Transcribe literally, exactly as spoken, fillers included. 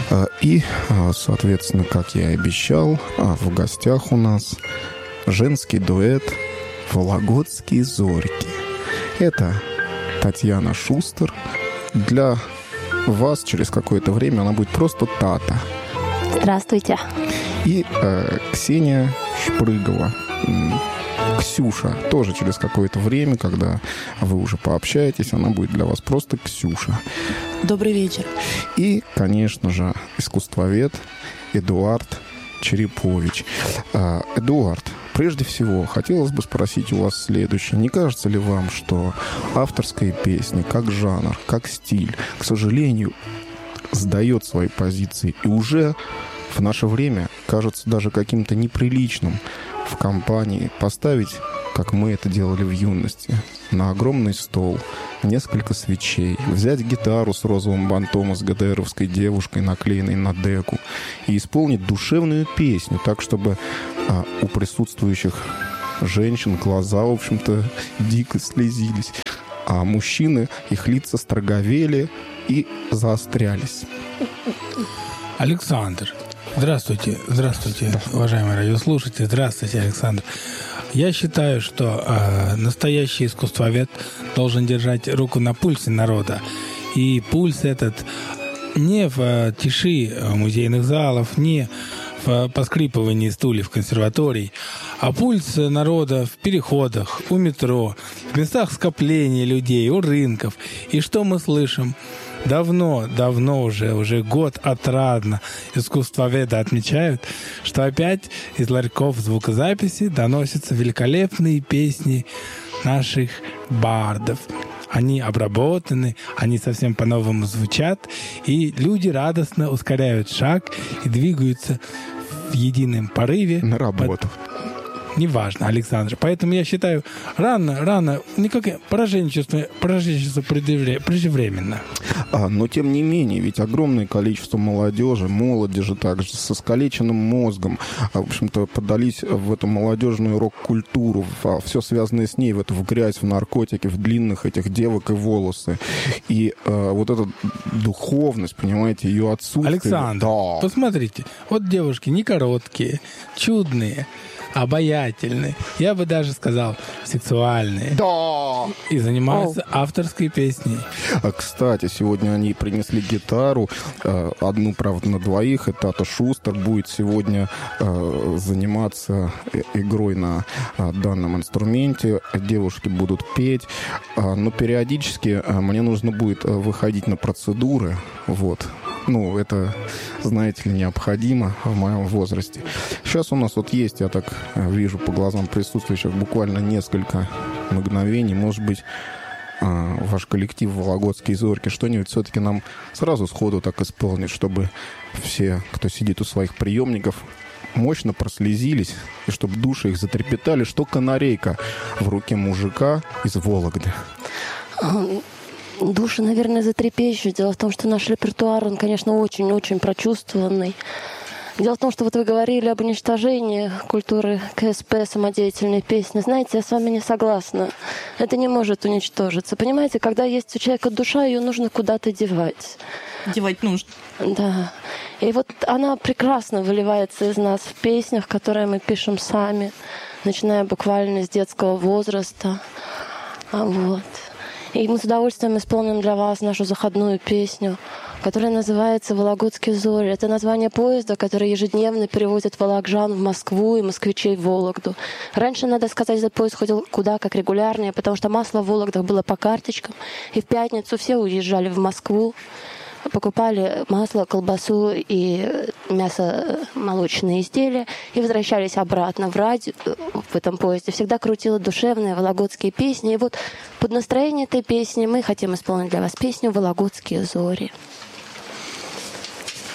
И, соответственно, как я и обещал, в гостях у нас женский дуэт «Вологодские зорьки». Это Татьяна Шустер. Для вас через какое-то время она будет просто Тата. Здравствуйте. И э, Ксения Шпрыгова. Ксюша. Тоже через какое-то время, когда вы уже пообщаетесь, она будет для вас просто Ксюша. Добрый вечер. И, конечно же, искусствовед Эдуард Черепович. Э, Эдуард, прежде всего, хотелось бы спросить у вас следующее. Не кажется ли вам, что авторская песня, как жанр, как стиль, к сожалению, сдает свои позиции и уже в наше время кажется даже каким-то неприличным в компании поставить, как мы это делали в юности, на огромный стол несколько свечей, взять гитару с розовым бантом с ГДРовской девушкой, наклеенной на деку, и исполнить душевную песню так, чтобы а, у присутствующих женщин глаза, в общем-то, дико слезились, а мужчины, их лица строговели и заострялись. Александр, здравствуйте, здравствуйте, уважаемые радиослушатели, здравствуйте, Александр. Я считаю, что э, настоящий искусствовед должен держать руку на пульсе народа. И пульс этот не в э, тиши музейных залов, не в поскрипывании стульев консерваторий, а пульс народа в переходах, у метро, в местах скопления людей, у рынков. И что мы слышим? Давно, давно уже, уже год отрадно искусствоведы отмечают, что опять из ларьков звукозаписи доносятся великолепные песни наших бардов. Они обработаны, они совсем по-новому звучат, и люди радостно ускоряют шаг и двигаются в едином порыве. На работу. Неважно, Александр. Поэтому я считаю, рано, рано, никакое пораженчество, пораженчество преждевременно. А, но тем не менее, ведь огромное количество молодежи, молодежи также, со искалеченным мозгом, в общем-то, подались в эту молодежную рок-культуру, в все связанное с ней, в эту в грязь, в наркотики, в длинных этих девок и волосы. И а, вот эта духовность, понимаете, ее отсутствие. Александр, да. Посмотрите, вот девушки не короткие, чудные, обаятельные, я бы даже сказал, сексуальные. Да! И занимаются О. авторской песней. А, кстати, сегодня они принесли гитару, одну, правда, на двоих, и Тата Шустер будет сегодня заниматься игрой на данном инструменте. Девушки будут петь, но периодически мне нужно будет выходить на процедуры, вот. Ну, это, знаете ли, необходимо в моем возрасте. Сейчас у нас вот есть, я так вижу по глазам присутствующих, буквально несколько мгновений. Может быть, ваш коллектив «Вологодские зорьки» что-нибудь все-таки нам сразу сходу так исполнит, чтобы все, кто сидит у своих приемников, мощно прослезились, и чтобы души их затрепетали, что канарейка в руке мужика из Вологды. Души, наверное, затрепещут. Дело в том, что наш репертуар, он, конечно, очень-очень прочувствованный. Дело в том, что вот вы говорили об уничтожении культуры КСП, самодеятельной песни. Знаете, я с вами не согласна. Это не может уничтожиться. Понимаете, когда есть у человека душа, ее нужно куда-то девать. Девать нужно. Да. И вот она прекрасно выливается из нас в песнях, которые мы пишем сами, начиная буквально с детского возраста. А вот. И мы с удовольствием исполним для вас нашу заходную песню, которая называется «Вологодские зори». Это название поезда, который ежедневно перевозит волокжан в Москву и москвичей в Вологду. Раньше, надо сказать, этот поезд ходил куда как регулярнее, потому что масло в Вологдах было по карточкам. И в пятницу все уезжали в Москву, покупали масло, колбасу и мясо-молочные изделия и возвращались обратно в радио в этом поезде. Всегда крутила душевные вологодские песни. И вот под настроение этой песни мы хотим исполнить для вас песню «Вологодские зори».